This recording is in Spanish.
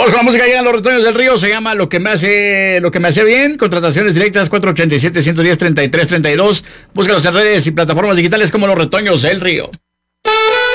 Vamos con la música, llegan los Retoños del Río, se llama Lo que me hace bien, contrataciones directas 487-110-3332, búscalos en redes y plataformas digitales como los Retoños del Río.